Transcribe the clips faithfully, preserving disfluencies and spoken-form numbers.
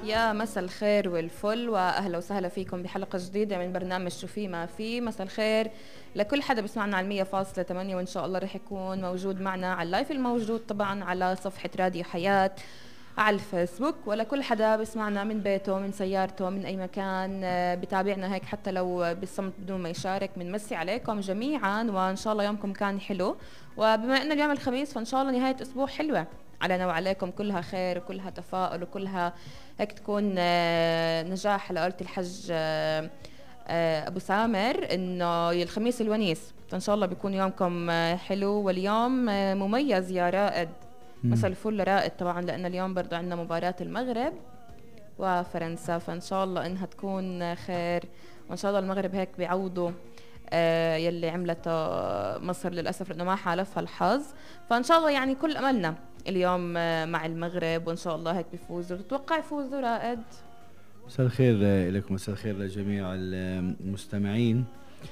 يا مساء الخير والفل واهلا وسهلا فيكم بحلقه جديده من برنامج شو في ما في. مساء الخير لكل حدا بيسمعنا على مية فاصلة ثمانية، وان شاء الله رح يكون موجود معنا على اللايف الموجود طبعا على صفحه راديو حياه على الفيسبوك، ولا كل حدا بيسمعنا من بيته من سيارته من اي مكان آه، بتابعنا هيك حتى لو بالصمت بدون ما يشارك. بنمسي عليكم جميعا وان شاء الله يومكم كان حلو، وبما ان اليوم الخميس فان شاء الله نهايه اسبوع حلوه علينا وعليكم، كلها خير وكلها تفاؤل وكلها هيك تكون آه، نجاح على قولة الحج آه، آه، أبو سامر، إنه الخميس الونيس. فإن شاء الله بيكون يومكم آه، حلو، واليوم آه، مميز يا رائد. مساء الفل رائد طبعا، لأن اليوم برضه عندنا مباراة المغرب وفرنسا، فإن شاء الله إنها تكون خير، وإن شاء الله المغرب هيك بيعوضوا آه يلي عملته مصر للأسف لأنه ما حالفها الحظ. فإن شاء الله يعني كل أملنا اليوم آه مع المغرب، وإن شاء الله هيك بيفوزوا. تتوقع يفوزوا رائد؟ مساء الخير لكم، مساء الخير لجميع المستمعين.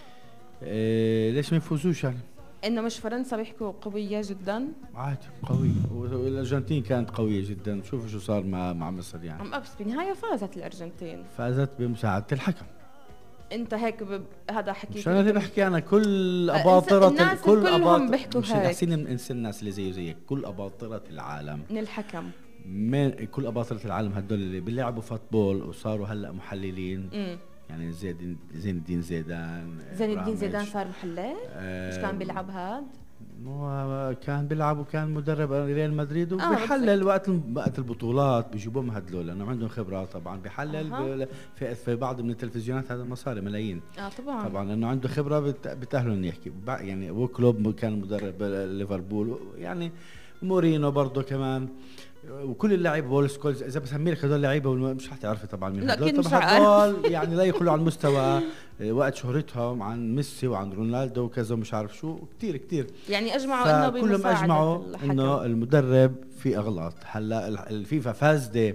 إيه ليش ما يفوزوش يعني؟ إنه مش فرنسا بيحكوا قوية جدا؟ عادي قوية، والأرجنتين كانت قوية جدا. شوفوا شو صار مع مع مصر يعني. أم أبس بالنهاية فازت الأرجنتين، فازت بمساعدة الحكم. انت هيك ب... هذا حكيت مش انا اللي بحكي، انا كل آه، اباطره الناس كل كلهم اباطره بيحكوا مش هيك. احسن من انسان الناس اللي زي زيك، كل اباطره العالم من الحكم، من كل اباطره العالم هدول اللي بيلعبوا فوتبول وصاروا هلا محللين. امم يعني زين زين الدين زيدان زين الدين زيدان صار محلل. آه مش كان بيلعب هاد؟ هو كان بيلعب وكان مدرب ريال مدريد، آه وبيحلل وقت وقت البطولات بيجيبوهم هدول لانه عندهم خبره. طبعا بيحلل أه. في, في بعض من التلفزيونات، هذا مصاري ملايين. اه طبعا طبعا لانه عنده خبره بت... بتاهله انه يحكي. يعني هو كلوب كان مدرب ليفربول، يعني مورينو برضه كمان، وكل اللاعب بول سكولز. اذا بسمي لك هذول اللعيبه مش رح تعرفي طبعا مين هذول. طبعا هذول يعني لا يقولوا عن مستوى وقت شهرتهم عن ميسي وعن رونالدو وكذا ومش عارف شو، كتير كتير يعني اجمعوا انه كلهم اجمعوا الحكم. انه المدرب في اغلاط. هلا الفيفا فاسده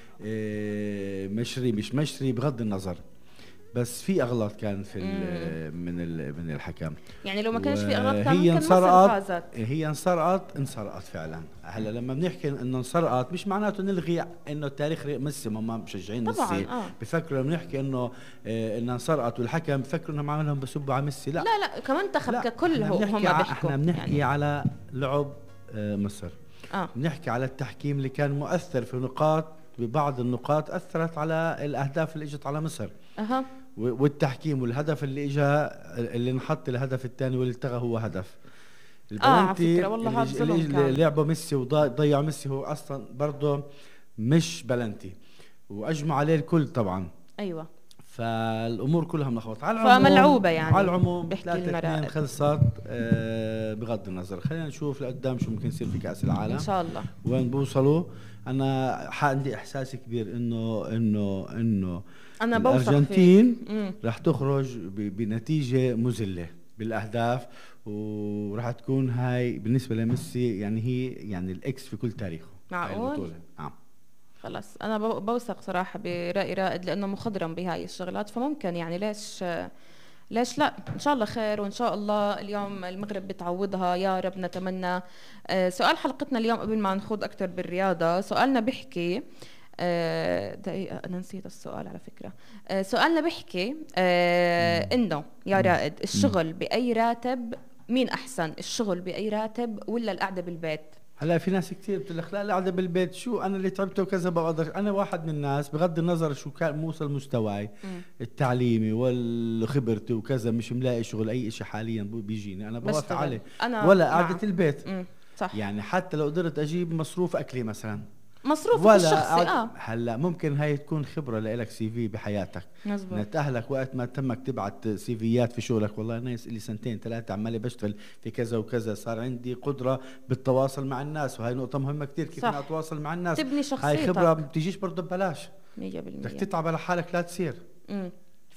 مشري مش مشري بغض النظر، بس في اغلاط كان في ال من ال من الحكم. يعني لو ما كانش في اغلاط كان هي ممكن مصر فازت. هي انسرقت انسرقت فعلا. هلا لما بنحكي انه انسرقت مش معناته نلغي انه التاريخ ميسي، ما مشجعين ميسي آه. بفكروا لما نحكي انه آه انها انسرقت والحكم بفكروا انهم عملهم بسبوا على ميسي. لا لا لا كمنتخب ككل هم بيحكوا. احنا بنحكي يعني على لعب آه مصر. اه بنحكي على التحكيم اللي كان مؤثر في نقاط، ببعض النقاط اثرت على الاهداف اللي اجت على مصر. اها والتحكيم والهدف اللي اجى اللي انحط الهدف الثاني واللي التغى هو هدف البلنتي. اه والله هذا ظلم كان. اللي لعبه ميسي وضيع ميسي هو اصلا برضه مش بلنتي، واجمع عليه الكل طبعا. ايوه فالامور كلها ملخبطه على العموم. فملعوبه يعني على العموم ثلاثة اثنين خلصت. آه بغض النظر خلينا نشوف لقدام شو ممكن يصير في كاس العالم ان شاء الله وين بوصلوا. انا عندي احساس كبير انه انه انه انا الارجنتين رح تخرج بنتيجه مذله بالاهداف، وراح تكون هاي بالنسبه لميسي يعني هي يعني الاكس في كل تاريخه. معقول؟ نعم خلص انا بوثق صراحه براي رائد لانه مخضرم بهاي الشغلات، فممكن يعني ليش ليش لا. ان شاء الله خير، وان شاء الله اليوم المغرب بتعوضها يا رب نتمنى. آه سؤال حلقتنا اليوم قبل ما نخوض اكثر بالرياضه، سؤالنا بيحكي آه دقيقه انا نسيت السؤال على فكره. آه سؤالنا بيحكي آه انه يا رائد الشغل باي راتب مين احسن، الشغل باي راتب ولا القعده بالبيت؟ هلا في ناس كثير بتقول لك لا القعده بالبيت، شو انا اللي تعبته وكذا بقدر. انا واحد من الناس بغض النظر شو كان موصل مستواي التعليمي والخبرتي وكذا، مش ملاقي شغل اي شيء حاليا بيجيني انا بوافق عليه ولا قعده البيت. مم. صح. يعني حتى لو قدرت اجيب مصروف اكلي مثلا، مصروفك الشخصي. اه هلا ممكن هاي تكون خبره لك سي في بحياتك. مزبوط. نتأهلك وقت ما تمك تبعت سي فيات في شغلك، والله انا لي سنتين ثلاثه عمالي بشتغل في كذا وكذا، صار عندي قدره بالتواصل مع الناس، وهي نقطه مهمه كثير كيف انا اتواصل مع الناس. تبني شخصيتك. هاي خبره ما بتجيش برضه ببلاش، مية بالمية بدك تتعب على حالك لا تصير. امم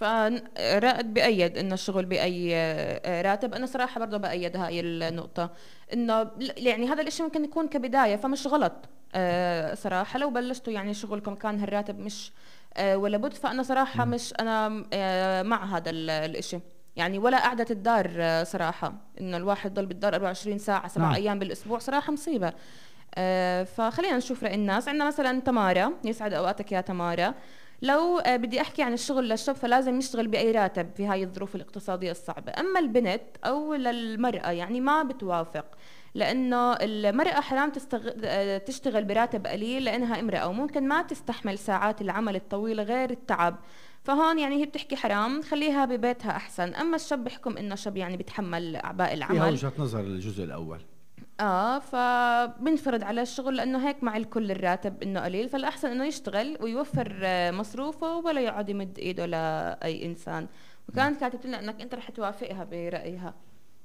فرائد بأيد انه الشغل بأي راتب. انا صراحه برضه بأيد هاي النقطه، انه يعني هذا الاشي ممكن يكون كبدايه فمش غلط. أه صراحه لو بلشتوا يعني شغلكم كان هالراتب مش أه ولا بد، فانا صراحه م. مش انا أه مع هذا الاشي يعني. ولا قعدة الدار أه صراحه انه الواحد ضل بالدار أربعة وعشرين ساعه سبع نعم. ايام بالاسبوع صراحه مصيبه. آه فخلينا نشوف رأي الناس. عندنا مثلا تمارا، يسعد اوقاتك يا تمارا. لو آه بدي احكي عن الشغل للشاب فلازم يشتغل باي راتب في هاي الظروف الاقتصاديه الصعبه، اما البنت او للمراه يعني ما بتوافق، لانه المراه حرام تستغ... آه، تشتغل براتب قليل لانها امراه وممكن ما تستحمل ساعات العمل الطويله غير التعب. فهون يعني هي بتحكي حرام خليها ببيتها احسن، اما الشاب بحكم انه شاب يعني بيتحمل اعباء فيها العمل. وجهة نظر الجزء الاول. اه فبنفرض على الشغل لانه هيك مع الكل الراتب انه قليل، فالاحسن انه يشتغل ويوفر آه، مصروفه ولا يقعد يمد ايده لاي انسان. وكانت كاتبت لنا انك انت رح توافقها برايها.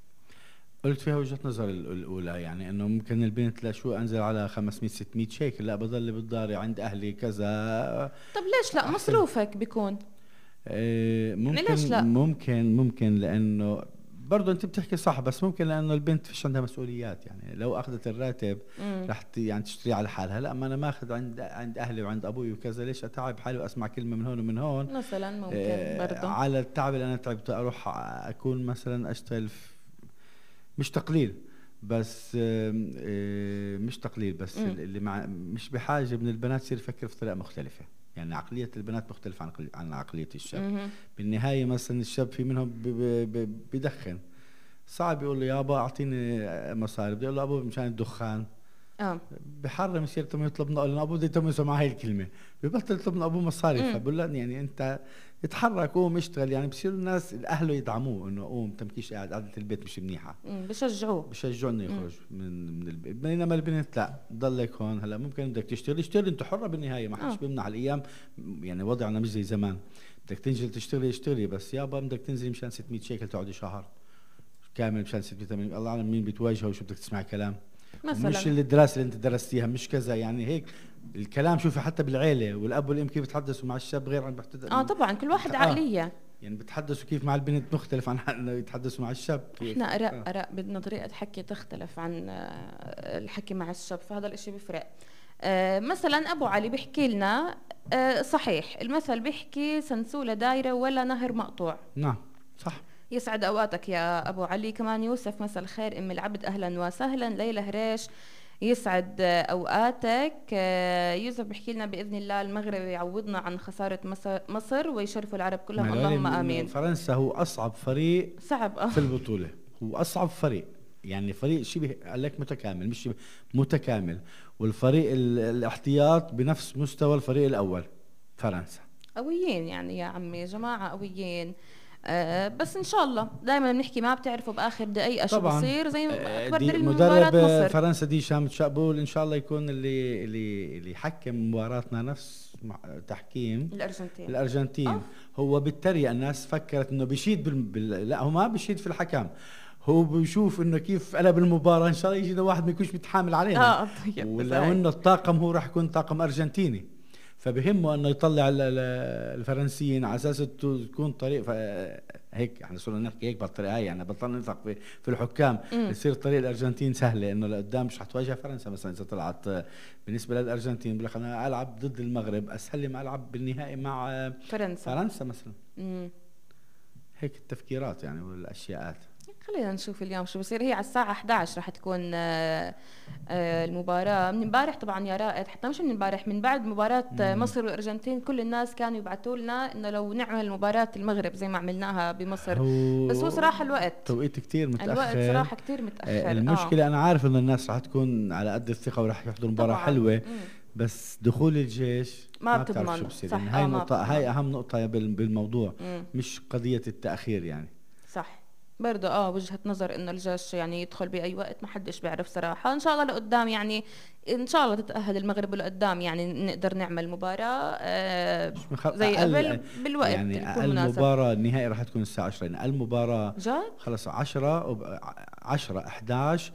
قلت فيها وجهة نظر ال- الأولى، يعني إنه ممكن البنت لا شو أنزل على خمسمية ستمية شيكل، لا بضل بالدار عند أهلي كذا. طب ليش لا؟ أحسن. مصروفك بيكون. إيه، يعني ليش ممكن لا؟ ممكن ممكن لأنه برضه أنت بتحكي صح، بس ممكن لأنه البنت فيش عندها مسؤوليات، يعني لو أخذت الراتب مم. رح ت- يعني تشتري على حالها. لا، ما أنا ماخذ عند عند أهلي وعند أبوي وكذا، ليش أتعب حالي وأسمع كلمة من هون ومن هون؟ مثلا ممكن إيه، برضه. على التعب اللي أنا تعبته أروح أكون مثلا أشتغل في- مش تقليل بس آم، آه، مش تقليل بس مم. اللي مع مش بحاجه من البنات يصير يفكر في طريقه مختلفه. يعني عقليه البنات مختلفه عن عقل- عن عقليه الشاب. مهم. بالنهايه مثلا الشاب في منهم ب- ب- ب- بدخن، صعب يقول له يابا اعطيني مصاري، بده يقول له ابو مشان الدخان. اه بحرم يصير تم يطلب من لأن ابوه بده يتم يسمع هاي الكلمه، ببطل يطلب من ابوه مصاري. مم. فبقول له يعني انت اتحرك، قوم اشتغل. يعني بصير الناس اهله يدعموه انه قوم تمكيش قاعد قعده البيت مش منيحه، مم. بشجعوه. بشجعوا انه يخرج من من البيت. بينما البنت لا، ضلك هون. هلا ممكن بدك تشتغل اشتغل، انت حره بالنهايه، ما حدش اه بيمنع الايام. يعني وضعنا مش زي زمان، بدك تنزل تشتغلي اشتغلي، بس يابا بدك تنزلي مشان ستمية شيكل تقعدي شهر كامل مشان ستمية ثمانمية، الله اعلم مين بتواجهه وشو بدك تسمع كلام. مش مثلا. الدراسه اللي انت درستيها مش كذا، يعني هيك الكلام. شوفي حتى بالعيله والاب والام كيف بتحدثوا مع الشاب غير عن بحتد... اه طبعا كل واحد اه عقليه. يعني بتحدثوا كيف مع البنت مختلف عن انه يتحدثوا مع الشاب كيف. احنا ارق آه. ارق بدنا طريقه حكي تختلف عن آه، الحكي مع الشاب، فهذا الاشي بيفرق. آه، مثلا ابو علي بيحكي لنا آه، صحيح المثل بيحكي سنسولة دايرة ولا نهر مقطوع. نعم صح. يسعد اوقاتك يا ابو علي. كمان يوسف مساء الخير ام العبد اهلا وسهلا. ليلى هريش يسعد آه، اوقاتك. آه، يوسف بيحكي لنا باذن الله المغرب يعوضنا عن خساره مصر مصر ويشرفوا العرب كلهم ما اللهم العلم إنه امين. فرنسا هو اصعب فريق صعب اه في البطوله، هو اصعب فريق. يعني فريق شبه قال لك متكامل، مش شبه متكامل، والفريق ال- الاحتياط بنفس مستوى الفريق الاول فرنسا. قويين يعني يا عمي جماعة قويين. آه بس ان شاء الله دائما بنحكي ما بتعرفوا باخر دقيقة شو طبعا بصير، زي آه، اكبر دي دليل من مدرب مباراة آه، مصر. فرنسا دي شام تشابول ان شاء الله يكون اللي اللي اللي حكم مباراتنا نفس مع- تحكيم الارجنتين. الارجنتين. أوه. هو بالتريقه الناس فكرت انه بيشيد بال... بال... لا هو ما بيشيد في الحكم، هو بيشوف انه كيف قلب المباراه، ان شاء الله يجينا واحد ما يكونش متحامل علينا. اه طيب بس ولو هاي. انه الطاقم هو راح يكون طاقم ارجنتيني، فبهمه انه يطلع ال- ال- الفرنسيين على اساس تو- تكون طريق ف... هيك احنا صرنا نحكي هيك بالطريقه هاي، يعني بطلنا نثق في, في الحكام. مم. يصير طريق الارجنتين سهله، انه لقدام مش حتواجه فرنسا مثلا اذا طلعت. بالنسبه للارجنتين بقول لك انا العب ضد المغرب اسهل لي ما العب بالنهائي مع فرنسا. فرنسا مثلا. مم. هيك التفكيرات يعني والاشياءات. خلينا نشوف اليوم شو بصير. هي على الساعة إحدى عشر رح تكون آه، آه، المباراة. من امبارح طبعا يا رائد، حتى مش من امبارح، من بعد مباراة آه، مم. مصر والأرجنتين كل الناس كانوا يبعثوا لنا إنه لو نعمل مباراة المغرب زي ما عملناها بمصر. هو بس هو صراحة الوقت توقيت كتير متاخر. الوقت صراحة كتير آه، متأخر. المشكله انا عارف انه الناس راح تكون على قد الثقه وراح يحضروا مباراه طبعاً. حلوه، مم. بس دخول الجيش ما بتعرف بتضمن. شو بصير. صح، يعني آه، هاي ما نقطه، بتضمن. هاي اهم نقطه بال- بالموضوع، مم. مش قضيه التاخير يعني. صح برضه اه وجهة نظر انه الجيش يعني يدخل باي وقت ما حدش بيعرف صراحة. ان شاء الله لقدام يعني ان شاء الله تتأهل المغرب لقدام يعني نقدر نعمل مباراة آه مش مخ... زي أقل قبل بالوقت يعني يكون اقل مناسب. مباراه النهائي راح تكون الساعه عشرة، يعني اقل مباراه جد خلص عشرة وب... عشرة احد عشر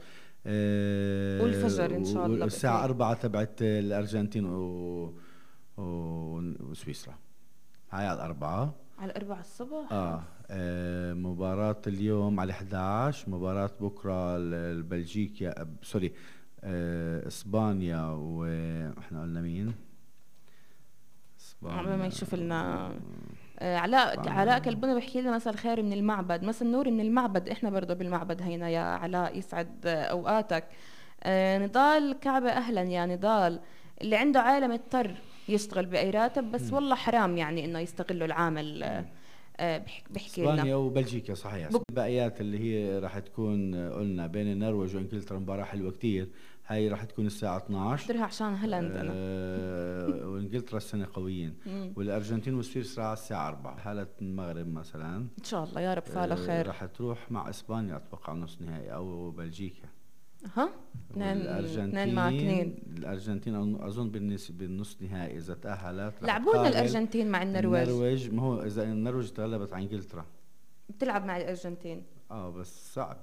آه والفجر إن شاء الله والساعه بإذن. أربعة تبعت الارجنتين و... و... وسويسرا. هاي على الأربعة. على الأربعة الصبح. آه. اه مباراة اليوم على احد عشر، مباراة بكرة ال- البلجيكا آه، سوري آه اسبانيا، واحنا قلنا مين؟ عم ما يشوف لنا آه علاء. علاء كلبنا بحكي لنا مساء الخير من المعبد. مساء النور من المعبد. احنا برضه بالمعبد هينا يا علاء، يسعد آه، اوقاتك. آه نضال كعبة أهلا يا نضال، اللي عنده عالم اضطر يشتغل بأي راتب، بس م. والله حرام يعني إنه يستغلوا العامل. آه آه بحكي لنا اسبانيا وبلجيكا صحيح. الباقيات اللي هي راح تكون قلنا بين النرويج وانجلترا مباراة حلوة كتير، هاي راح تكون الساعة اثنعش. احضرها عشان هالاند انا. آه وانجلترا السنة قويين والارجنتين وسويسرا على الساعة أربعة. حالة المغرب مثلا ان شاء الله يا رب فالها خير. آه راح تروح مع اسبانيا اتوقع نص نهائي او بلجيكا. ها اثنين اثنين مع اثنين. الارجنتين اظن بالنص نهائي اذا تاهلت. لعبونا الارجنتين مع النرويج. النرويج ما هو اذا النرويج تغلبت على انجلترا بتلعب مع الارجنتين. اه بس صعب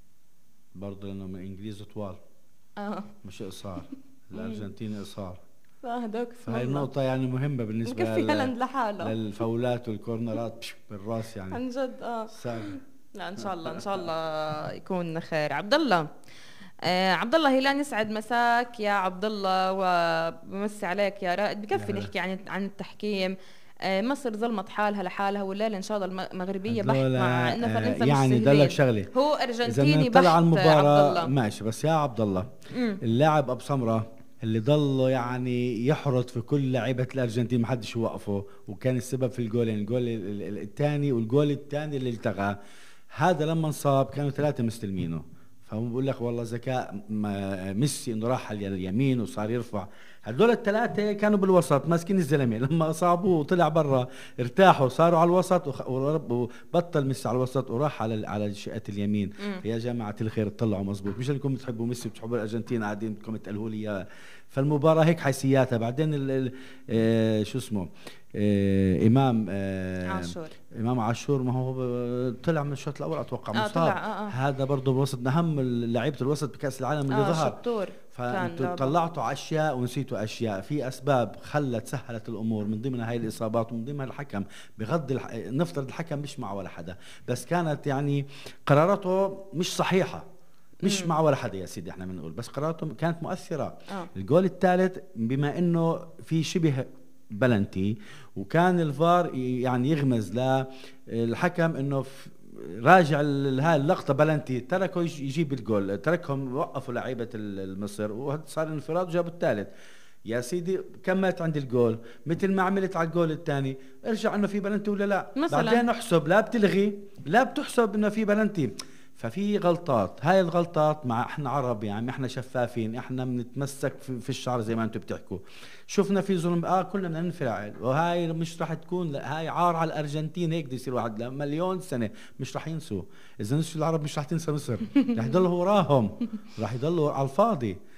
برضه لانهم الانجليز طوال. اه مش قصار. الارجنتين قصار. فهدوك فهي النقطة يعني مهمة بالنسبة مكفي هالاند لحاله للفاولات والكورنرات بالراس يعني عن جد. اه صعب. لا ان شاء الله ان شاء الله يكون خير. عبد الله آه عبد الله هلال يسعد مساك يا عبد الله وبمسي عليك يا رائد. بكفي نحكي عن عن التحكيم. آه مصر ظلمت حالها لحالها والليله ان شاء الله المغربيه بحت مع انه فرنسا يعني دلك شغله هو ارجنتيني بحت. طلع المباراه ماشي بس يا عبد الله اللاعب ابو سمره اللي ضله يعني يحرط في كل لعيبه الارجنتين ما حدش يوقفه وكان السبب في الجولين، الجول الثاني والجول الثاني اللي التغى هذا لما انصاب كانوا ثلاثه مستلمينه. فهم بقول لك والله ذكاء ميسي انه راح على اليمين وصار يرفع. هدول الثلاثه كانوا بالوسط ماسكين الزلمه لما اصابوه وطلع برا ارتاحوا صاروا على الوسط وبطل ميسي على الوسط وراح على على شقه اليمين. يا جماعه الخير طلعوا مزبوط مش انكم بتحبوا ميسي بتحبوا الارجنتين قاعدين بدكم تقلهوا لي اياه. فالمباراه هيك حيثياتها. بعدين ال ال اه شو اسمه اه امام اه عاشور امام عاشور ما هو طلع من الشوط الاول اتوقع مصاب. آه آه آه. هذا برضه بوسط اهم لعيبه الوسط بكاس العالم اللي آه ظهر. شطور. فانتوا طلعتوا اشياء ونسيتوا اشياء. في اسباب خلت سهلت الامور من ضمنها هاي الاصابات ومن ضمنها الحكم بغض الح... نفترض الحكم مش مع ولا حدا بس كانت يعني قراراته مش صحيحه مش مم. مع ولا حدا يا سيدي احنا بنقول بس قراراته كانت مؤثره. آه. الجول الثالث بما انه في شبه بلنتي وكان الفار يعني يغمز للحكم انه راجع هاي اللقطه بلنتي تركوا يجيب الجول تركهم وقفوا لعيبه المصر وصار انفراد وجابوا الثالث. يا سيدي كملت عند الجول مثل ما عملت على الجول الثاني ارجع انه في بلنتي ولا لا مثلاً. بعدين احسب لا بتلغي لا بتحسب انه في بلنتي. ففي غلطات هاي الغلطات مع احنا عرب يعني احنا شفافين احنا بنتمسك في, في الشعر زي ما انتم بتحكوا. شفنا في ظلم اه كلنا بدنا ننفعل وهاي مش راح تكون هاي عار على الارجنتين هيك بده يصير واحد مليون سنه مش راح ينسوا. اذا نسوا العرب مش راح تنسى مصر راح يضلوا وراهم راح يضلوا على الفاضي.